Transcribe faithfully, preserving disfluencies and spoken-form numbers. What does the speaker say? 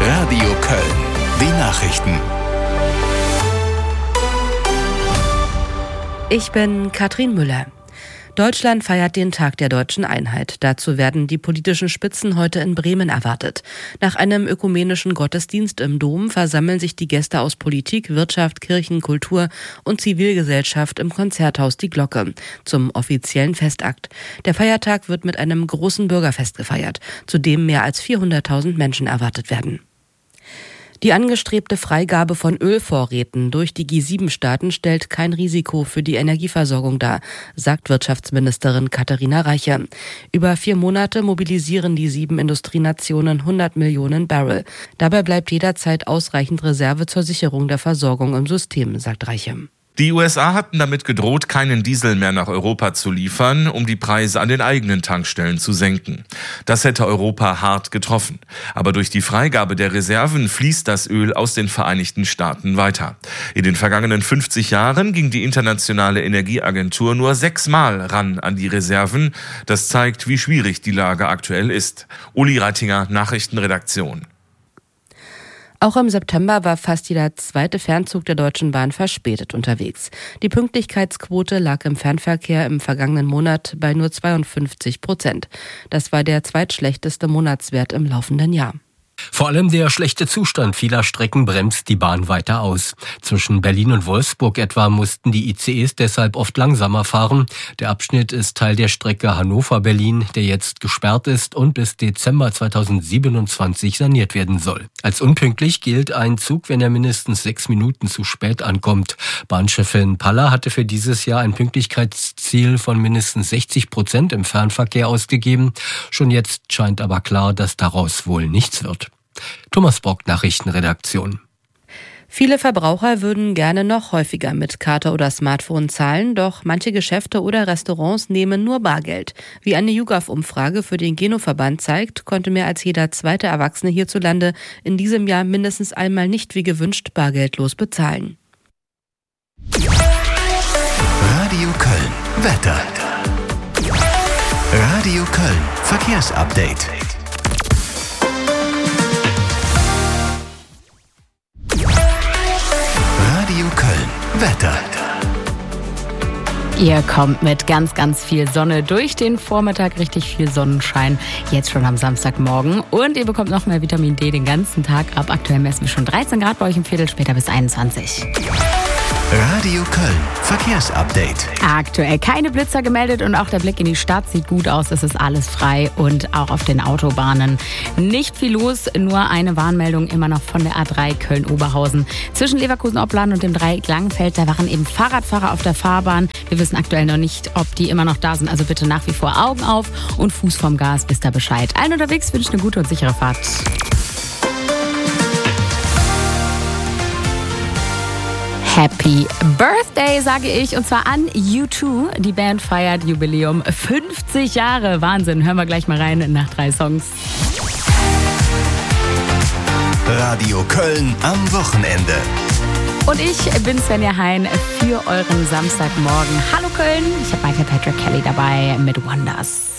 Radio Köln. Die Nachrichten. Ich bin Katrin Müller. Deutschland feiert den Tag der deutschen Einheit. Dazu werden die politischen Spitzen heute in Bremen erwartet. Nach einem ökumenischen Gottesdienst im Dom versammeln sich die Gäste aus Politik, Wirtschaft, Kirchen, Kultur und Zivilgesellschaft im Konzerthaus Die Glocke zum offiziellen Festakt. Der Feiertag wird mit einem großen Bürgerfest gefeiert, zu dem mehr als vierhunderttausend Menschen erwartet werden. Die angestrebte Freigabe von Ölvorräten durch die G sieben Staaten stellt kein Risiko für die Energieversorgung dar, sagt Wirtschaftsministerin Katharina Reiche. Über vier Monate mobilisieren die sieben Industrienationen hundert Millionen Barrel. Dabei bleibt jederzeit ausreichend Reserve zur Sicherung der Versorgung im System, sagt Reiche. Die U S A hatten damit gedroht, keinen Diesel mehr nach Europa zu liefern, um die Preise an den eigenen Tankstellen zu senken. Das hätte Europa hart getroffen. Aber durch die Freigabe der Reserven fließt das Öl aus den Vereinigten Staaten weiter. In den vergangenen fünfzig Jahren ging die Internationale Energieagentur nur sechsmal ran an die Reserven. Das zeigt, wie schwierig die Lage aktuell ist. Uli Reitinger, Nachrichtenredaktion. Auch im September war fast jeder zweite Fernzug der Deutschen Bahn verspätet unterwegs. Die Pünktlichkeitsquote lag im Fernverkehr im vergangenen Monat bei nur zweiundfünfzig Prozent. Das war der zweitschlechteste Monatswert im laufenden Jahr. Vor allem der schlechte Zustand vieler Strecken bremst die Bahn weiter aus. Zwischen Berlin und Wolfsburg etwa mussten die I C Es deshalb oft langsamer fahren. Der Abschnitt ist Teil der Strecke Hannover-Berlin, der jetzt gesperrt ist und bis Dezember zweitausendsiebenundzwanzig saniert werden soll. Als unpünktlich gilt ein Zug, wenn er mindestens sechs Minuten zu spät ankommt. Bahnchefin Paller hatte für dieses Jahr ein Pünktlichkeitsziel von mindestens sechzig Prozent im Fernverkehr ausgegeben. Schon jetzt scheint aber klar, dass daraus wohl nichts wird. Thomas Bock, Nachrichtenredaktion. Viele Verbraucher würden gerne noch häufiger mit Karte oder Smartphone zahlen, doch manche Geschäfte oder Restaurants nehmen nur Bargeld. Wie eine YouGov-Umfrage für den Geno-Verband zeigt, konnte mehr als jeder zweite Erwachsene hierzulande in diesem Jahr mindestens einmal nicht wie gewünscht bargeldlos bezahlen. Radio Köln. Wetter. Radio Köln. Verkehrsupdate. Radio Köln. Wetter. Ihr kommt mit ganz, ganz viel Sonne durch den Vormittag, richtig viel Sonnenschein, jetzt schon am Samstagmorgen. Und ihr bekommt noch mehr Vitamin D den ganzen Tag ab. Aktuell messen wir schon dreizehn Grad bei euch im Viertel, später bis einundzwanzig. Radio Köln. Verkehrsupdate. Aktuell keine Blitzer gemeldet und auch der Blick in die Stadt sieht gut aus. Es ist alles frei und auch auf den Autobahnen nicht viel los. Nur eine Warnmeldung immer noch von der A drei Köln-Oberhausen. Zwischen Leverkusen-Opladen und dem Dreieck Langenfeld, da waren eben Fahrradfahrer auf der Fahrbahn. Wir wissen aktuell noch nicht, ob die immer noch da sind. Also bitte nach wie vor Augen auf und Fuß vom Gas, wisst ihr Bescheid. Allen unterwegs wünsche ich eine gute und sichere Fahrt. Happy Birthday, sage ich, und zwar an U zwei. Die Band feiert Jubiläum fünfzig Jahre. Wahnsinn, hören wir gleich mal rein nach drei Songs. Radio Köln am Wochenende. Und ich bin Svenja Hein für euren Samstagmorgen. Hallo Köln, ich habe Michael Patrick Kelly dabei mit Wonders.